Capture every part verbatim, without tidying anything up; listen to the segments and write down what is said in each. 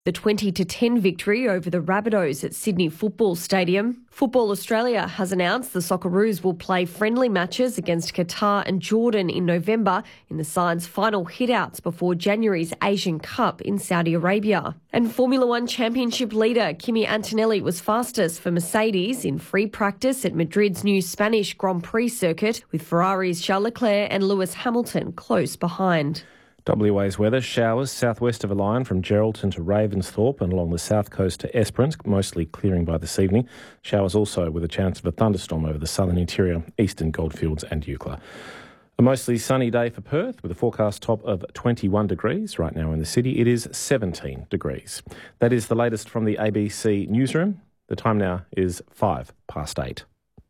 The twenty to ten victory over the Rabbitohs at Sydney Football Stadium. Football Australia has announced the Socceroos will play friendly matches against Qatar and Jordan in November in the side's final hitouts before January's Asian Cup in Saudi Arabia. And Formula One Championship leader Kimi Antonelli was fastest for Mercedes in free practice at Madrid's new Spanish Grand Prix circuit, with Ferrari's Charles Leclerc and Lewis Hamilton close behind. W A's weather: showers southwest of a line from Geraldton to Ravensthorpe and along the south coast to Esperance, mostly clearing by this evening. Showers also with a chance of a thunderstorm over the southern interior, eastern Goldfields and Eucla. A mostly sunny day for Perth with a forecast top of twenty-one degrees. Right now in the city it is seventeen degrees. That is the latest from the A B C newsroom. The time now is five past eight.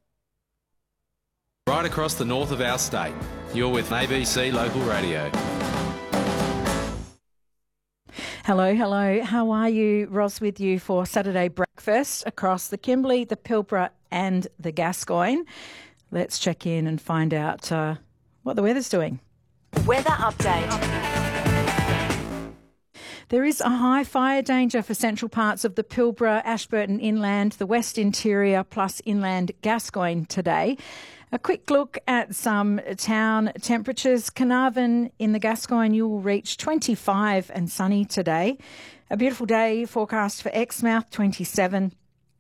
Right across the north of our state, you're with A B C Local Radio. Hello, hello. How are you? Ros with you for Saturday breakfast across the Kimberley, the Pilbara and the Gascoyne. Let's check in and find out uh, what the weather's doing. Weather update. There is a high fire danger for central parts of the Pilbara, Ashburton Inland, the West Interior plus Inland Gascoyne today. A quick look at some town temperatures. Carnarvon in the Gascoyne, you will reach twenty-five and sunny today. A beautiful day forecast for Exmouth, twenty-seven.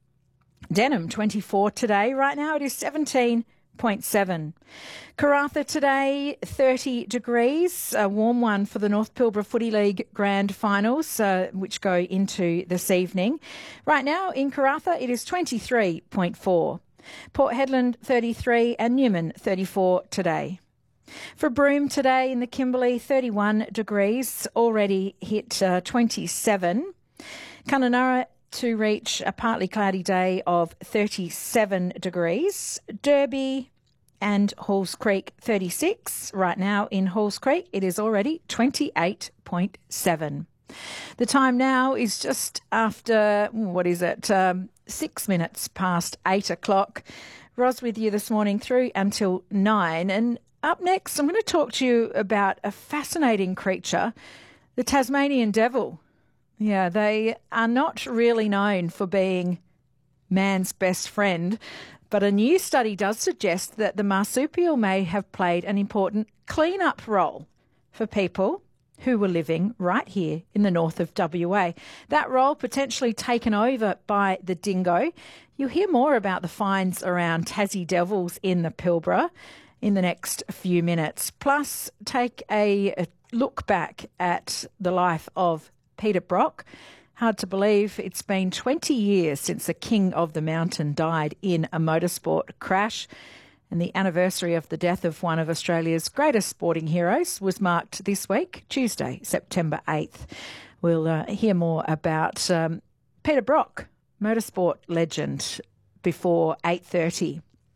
Denham, twenty-four today. Right now it is seventeen point seven. Karratha today, thirty degrees. A warm one for the North Pilbara Footy League Grand Finals, uh, which go into this evening. Right now in Karratha it is twenty-three point four. Port Hedland, thirty-three, and Newman, thirty-four today. For Broome today in the Kimberley, thirty-one degrees, already hit uh, twenty-seven. Kununurra to reach a partly cloudy day of thirty-seven degrees. Derby and Halls Creek, thirty-six. Right now in Halls Creek, it is already twenty-eight point seven. The time now is just after, what is it, um, six minutes past eight o'clock. Ros with you this morning through until nine. And up next, I'm going to talk to you about a fascinating creature, the Tasmanian devil. Yeah, they are not really known for being man's best friend, but a new study does suggest that the marsupial may have played an important clean-up role for people who were living right here in the north of W A. That role potentially taken over by the dingo. You'll hear more about the finds around Tassie devils in the Pilbara in the next few minutes. Plus, take a, a look back at the life of Peter Brock. Hard to believe it's been twenty years since the King of the Mountain died in a motorsport crash. And the anniversary of the death of one of Australia's greatest sporting heroes was marked this week, Tuesday, September eighth. We'll uh, hear more about um, Peter Brock, motorsport legend, before eight thirty.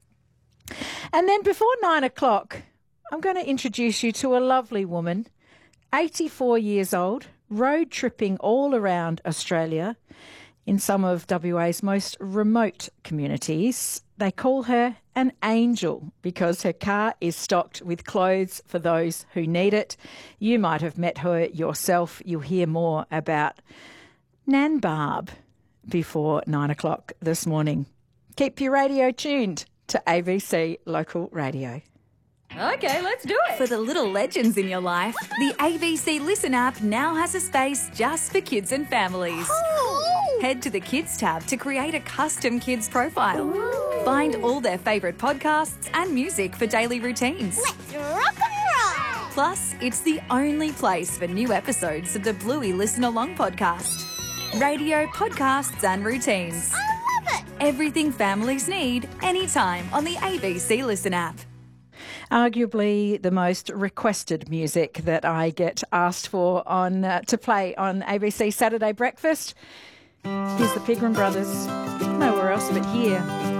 And then before nine o'clock, I'm going to introduce you to a lovely woman, eighty-four years old, road tripping all around Australia in some of W A's most remote communities. They call her an angel because her car is stocked with clothes for those who need it. You might have met her yourself. You'll hear more about Nan Barb before nine o'clock this morning. Keep your radio tuned to A B C Local Radio. Okay, let's do it. For the little legends in your life, the A B C Listen app now has a space just for kids and families. Oh. Head to the Kids tab to create a custom kids profile. Ooh. Find all their favourite podcasts and music for daily routines. Let's rock and roll. Plus, it's the only place for new episodes of the Bluey Listen Along podcast. Radio, podcasts and routines. I love it. Everything families need, anytime on the A B C Listen app. Arguably the most requested music that I get asked for on uh, to play on A B C Saturday Breakfast. Here's the Pegram Brothers. Nowhere else but here.